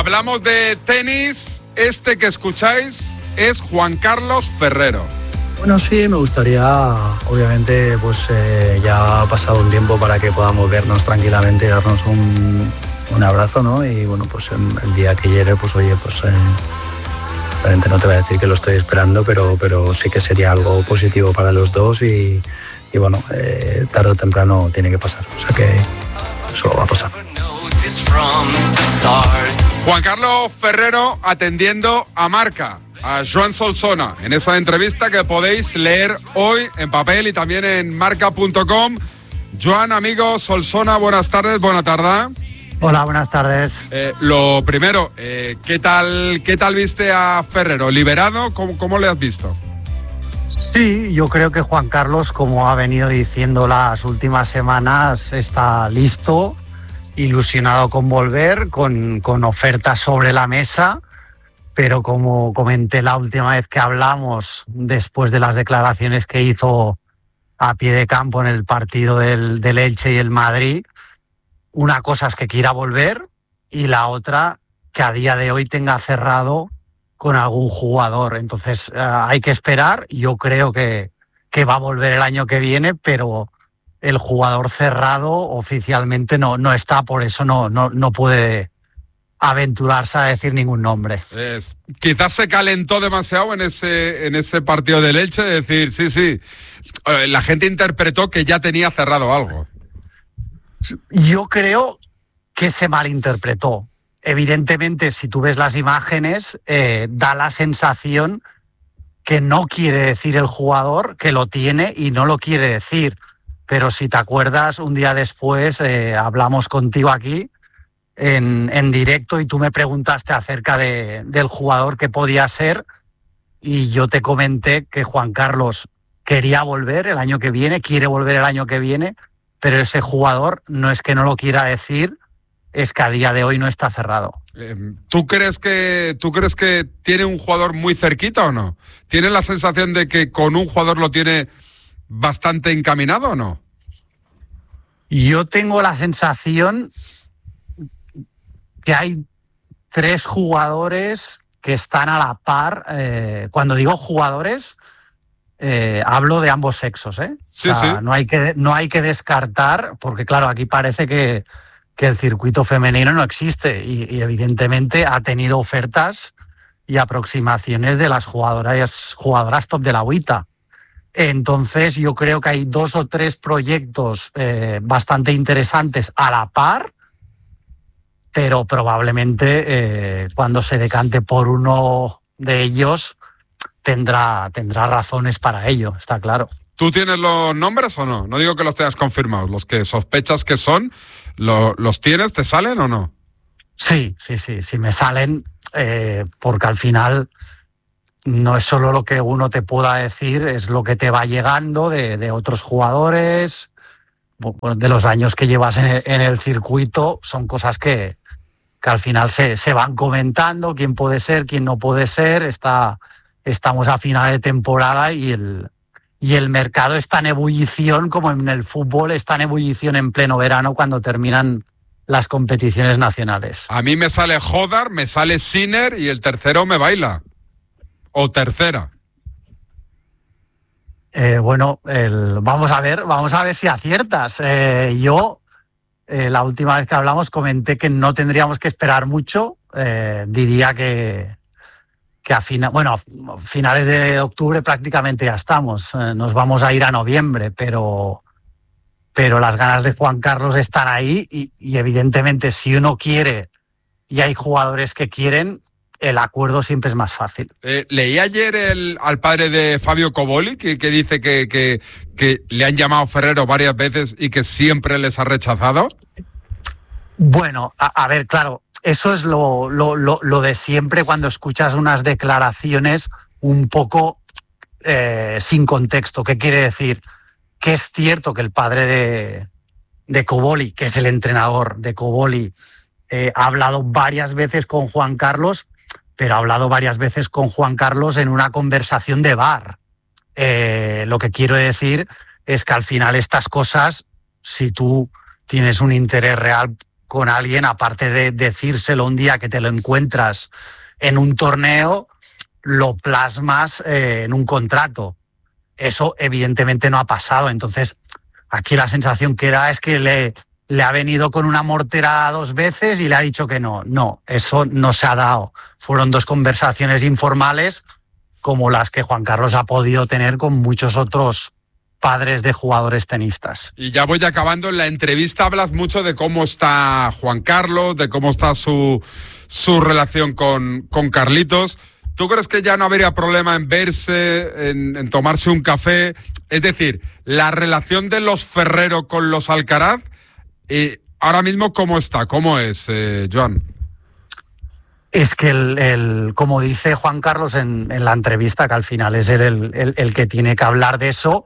Hablamos de tenis. Este que escucháis es Juan Carlos Ferrero. Bueno, sí, me gustaría, obviamente, pues ya ha pasado un tiempo para que podamos vernos tranquilamente y darnos un abrazo, ¿no? Y bueno, pues el día que llegue, pues oye, pues realmente no te voy a decir que lo estoy esperando, pero sí que sería algo positivo para los dos y bueno, tarde o temprano tiene que pasar, o sea que eso va a pasar. Juan Carlos Ferrero atendiendo a Marca, a Joan Solsona, en esa entrevista que podéis leer hoy en papel y también en marca.com. Joan, amigo, Solsona, buenas tardes, buena tarde. Hola, buenas tardes. Lo primero, ¿qué tal viste a Ferrero? ¿Liberado? ¿Cómo le has visto? Sí, yo creo que Juan Carlos, como ha venido diciendo las últimas semanas, está listo, ilusionado con volver, con ofertas sobre la mesa, pero como comenté la última vez que hablamos, después de las declaraciones que hizo a pie de campo en el partido del Elche y el Madrid, una cosa es que quiera volver y la otra que a día de hoy tenga cerrado con algún jugador. Entonces hay que esperar. Yo creo que va a volver el año que viene, pero el jugador cerrado oficialmente no está, por eso no puede aventurarse a decir ningún nombre. Quizás se calentó demasiado en ese partido del Elche, de decir, sí, la gente interpretó que ya tenía cerrado algo. Yo creo que se malinterpretó. Evidentemente, si tú ves las imágenes, da la sensación que no quiere decir el jugador que lo tiene y no lo quiere decir. Pero si te acuerdas, un día después hablamos contigo aquí en directo y tú me preguntaste acerca del jugador que podía ser y yo te comenté que Juan Carlos quería volver el año que viene, quiere volver el año que viene, pero ese jugador no es que no lo quiera decir, es que a día de hoy no está cerrado. ¿Tú crees que tiene un jugador muy cerquita o no? ¿Tienes la sensación de que con un jugador lo tiene bastante encaminado o no? Yo tengo la sensación que hay 3 jugadores que están a la par. Cuando digo jugadores, hablo de ambos sexos, ¿eh? Sí, o sea, sí. No hay que descartar, porque claro, aquí parece que el circuito femenino no existe y evidentemente ha tenido ofertas y aproximaciones de las jugadoras top de la UITA. Entonces yo creo que hay 2 o 3 proyectos bastante interesantes a la par, pero probablemente cuando se decante por uno de ellos tendrá razones para ello, está claro. ¿Tú tienes los nombres o no? No digo que los tengas confirmados, los que sospechas que son, ¿los tienes? ¿Te salen o no? Sí, me salen, porque al final no es solo lo que uno te pueda decir, es lo que te va llegando de otros jugadores, de los años que llevas en el circuito, son cosas que al final se van comentando, quién puede ser, quién no puede ser, estamos a final de temporada y el mercado está en ebullición, como en el fútbol está en ebullición en pleno verano cuando terminan las competiciones nacionales. A mí me sale Jodar, me sale Sinner y el tercero me baila. O tercera. Vamos a ver si aciertas. Yo, la última vez que hablamos, comenté que no tendríamos que esperar mucho. Diría que a finales de octubre prácticamente ya estamos. Nos vamos a ir a noviembre, pero las ganas de Juan Carlos están ahí y evidentemente si uno quiere y hay jugadores que quieren, el acuerdo siempre es más fácil. Leí ayer al padre de Fabio Coboli que dice que le han llamado Ferrero varias veces y que siempre les ha rechazado. Bueno, a ver, claro, eso es lo de siempre cuando escuchas unas declaraciones un poco sin contexto. ¿Qué quiere decir? Que es cierto que el padre de Coboli, que es el entrenador de Coboli, ha hablado varias veces con Juan Carlos, pero ha hablado varias veces con Juan Carlos en una conversación de bar. Lo que quiero decir es que al final estas cosas, si tú tienes un interés real con alguien, aparte de decírselo un día que te lo encuentras en un torneo, lo plasmas en un contrato. Eso evidentemente no ha pasado. Entonces, aquí la sensación que da es que le ha venido con una mortera 2 veces y le ha dicho que no. No, eso no se ha dado. Fueron 2 conversaciones informales como las que Juan Carlos ha podido tener con muchos otros padres de jugadores tenistas. Y ya voy acabando. En la entrevista hablas mucho de cómo está Juan Carlos, de cómo está su relación con Carlitos. ¿Tú crees que ya no habría problema en verse, en tomarse un café? Es decir, la relación de los Ferrero con los Alcaraz, ahora mismo, ¿cómo está? ¿Cómo es, Joan? Es que como dice Juan Carlos en la entrevista, que al final es él el que tiene que hablar de eso,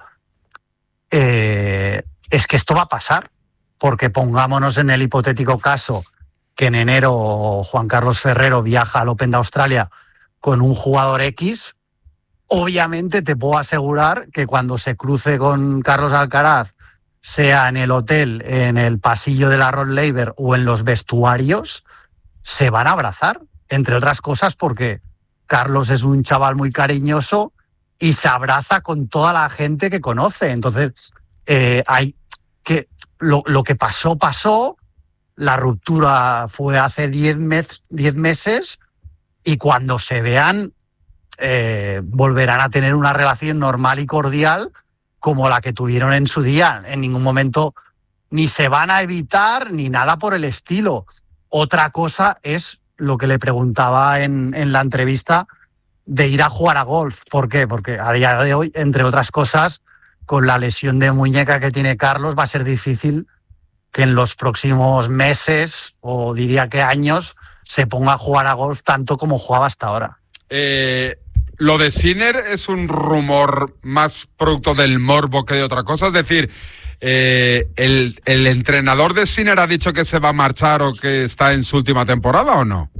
es que esto va a pasar, porque pongámonos en el hipotético caso que en enero Juan Carlos Ferrero viaja al Open de Australia con un jugador X, obviamente te puedo asegurar que cuando se cruce con Carlos Alcaraz, sea en el hotel, en el pasillo de la Rod Laver o en los vestuarios, se van a abrazar, entre otras cosas porque Carlos es un chaval muy cariñoso y se abraza con toda la gente que conoce. Entonces, hay que lo que pasó, la ruptura fue hace 10 meses y cuando se vean volverán a tener una relación normal y cordial como la que tuvieron en su día. En ningún momento ni se van a evitar ni nada por el estilo. Otra cosa es lo que le preguntaba en la entrevista de ir a jugar a golf. ¿Por qué? Porque a día de hoy, entre otras cosas, con la lesión de muñeca que tiene Carlos, va a ser difícil que en los próximos meses, o diría que años, se ponga a jugar a golf tanto como jugaba hasta ahora. Lo de Sinner es un rumor más producto del morbo que de otra cosa. Es decir, ¿el entrenador de Sinner ha dicho que se va a marchar o que está en su última temporada o no?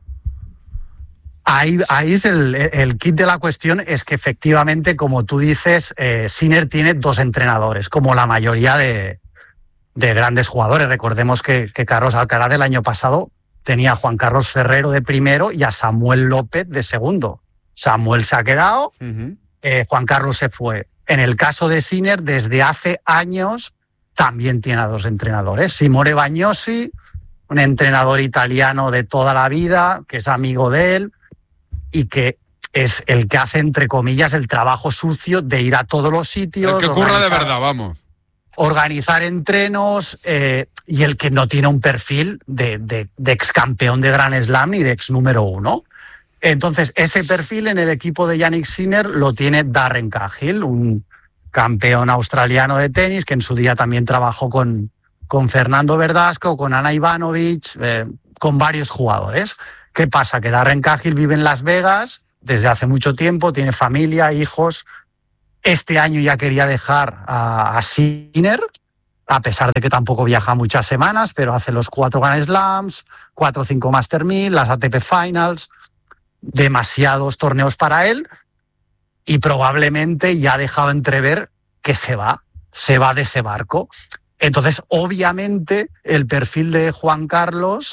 Ahí es el kit de la cuestión, es que efectivamente, como tú dices, Sinner tiene 2 entrenadores, como la mayoría de grandes jugadores. Recordemos que Carlos Alcaraz el año pasado tenía a Juan Carlos Ferrero de primero y a Samuel López de segundo. Samuel se ha quedado, Juan Carlos se fue. En el caso de Sinner, desde hace años también tiene a 2 entrenadores. Simone Bagnosi, un entrenador italiano de toda la vida, que es amigo de él y que es el que hace, entre comillas, el trabajo sucio de ir a todos los sitios. El que curra de verdad, vamos. Organizar entrenos y el que no tiene un perfil de ex campeón de Grand Slam ni de ex número 1. Entonces, ese perfil en el equipo de Jannik Sinner lo tiene Darren Cahill, un campeón australiano de tenis que en su día también trabajó con Fernando Verdasco, con Ana Ivanovic, con varios jugadores. ¿Qué pasa? Que Darren Cahill vive en Las Vegas desde hace mucho tiempo, tiene familia, hijos. Este año ya quería dejar a Sinner, a pesar de que tampoco viaja muchas semanas, pero hace los 4 Grand Slams, 4 o 5 Master 1000, las ATP Finals, demasiados torneos para él y probablemente ya ha dejado entrever que se va de ese barco. Entonces, obviamente, el perfil de Juan Carlos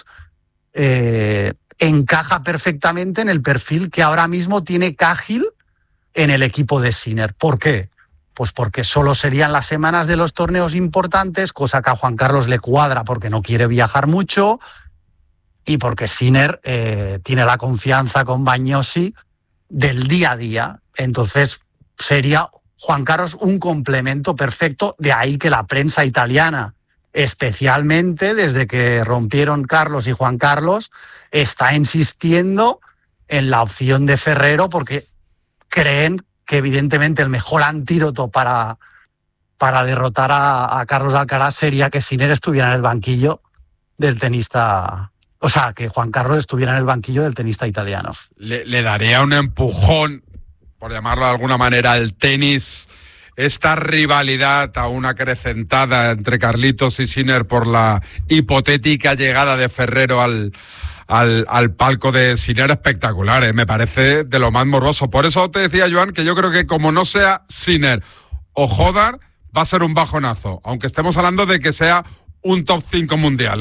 encaja perfectamente en el perfil que ahora mismo tiene Cahill en el equipo de Sinner. ¿Por qué? Pues porque solo serían las semanas de los torneos importantes, cosa que a Juan Carlos le cuadra porque no quiere viajar mucho y porque Sinner tiene la confianza con Bagnosi del día a día. Entonces sería Juan Carlos un complemento perfecto, de ahí que la prensa italiana, especialmente desde que rompieron Carlos y Juan Carlos, está insistiendo en la opción de Ferrero porque creen que evidentemente el mejor antídoto para derrotar a Carlos Alcaraz sería que Sinner estuviera en el banquillo del tenista, o sea, que Juan Carlos estuviera en el banquillo del tenista italiano. Le daría un empujón, por llamarlo de alguna manera, al tenis, esta rivalidad aún acrecentada entre Carlitos y Sinner por la hipotética llegada de Ferrero al palco de Sinner, espectacular, ¿eh? Me parece de lo más morboso. Por eso te decía, Joan, que yo creo que como no sea Sinner o Hodar, va a ser un bajonazo, aunque estemos hablando de que sea un top 5 mundial, ¿eh?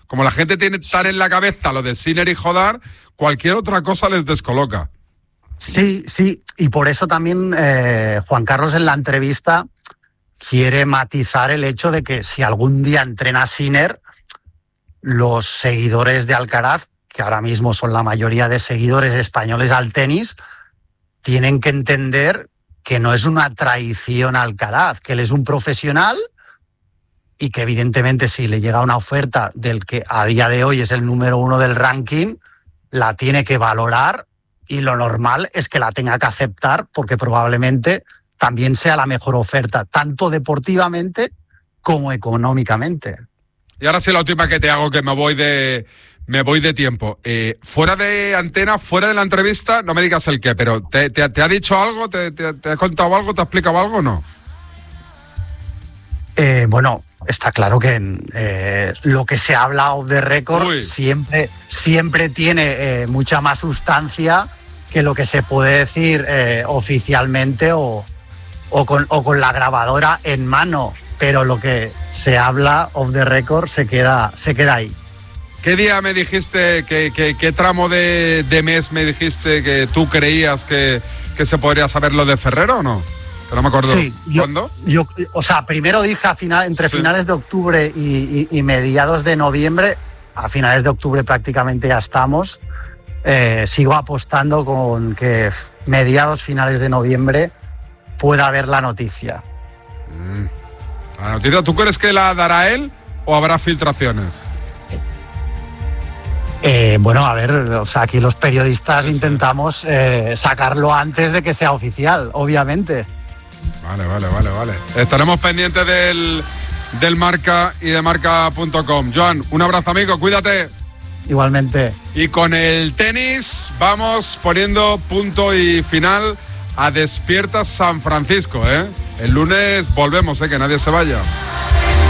como la gente tiene tan en la cabeza lo de Sinner y Jodar, cualquier otra cosa les descoloca. Sí, y por eso también Juan Carlos en la entrevista quiere matizar el hecho de que si algún día entrena Sinner, los seguidores de Alcaraz, que ahora mismo son la mayoría de seguidores españoles al tenis, tienen que entender que no es una traición a Alcaraz, que él es un profesional y que evidentemente si le llega una oferta del que a día de hoy es el número 1 del ranking, la tiene que valorar y lo normal es que la tenga que aceptar porque probablemente también sea la mejor oferta, tanto deportivamente como económicamente. Y ahora sí la última que te hago, que me voy de tiempo. Fuera de antena, fuera de la entrevista, no me digas el qué, pero ¿te ha dicho algo? ¿Te ha contado algo? ¿Te ha explicado algo o no? Bueno, está claro que lo que se habla off the record siempre tiene mucha más sustancia que lo que se puede decir oficialmente o con la grabadora en mano, pero lo que se habla off the record se queda ahí. ¿Qué día me dijiste, qué tramo de mes me dijiste que tú creías que se podría saber lo de Ferrero o no? Que no me acuerdo. Sí, ¿Cuándo? Primero dije entre finales de octubre y mediados de noviembre. A finales de octubre prácticamente ya estamos. Sigo apostando con que mediados, finales de noviembre pueda haber la noticia. La noticia, ¿tú crees que la dará él o habrá filtraciones? Bueno, a ver, aquí los periodistas intentamos sacarlo antes de que sea oficial, obviamente. Vale. Estaremos pendientes del Marca y de Marca.com. Joan, un abrazo, amigo, cuídate. Igualmente. Y con el tenis vamos poniendo punto y final a Despierta San Francisco, ¿eh? El lunes volvemos, que nadie se vaya.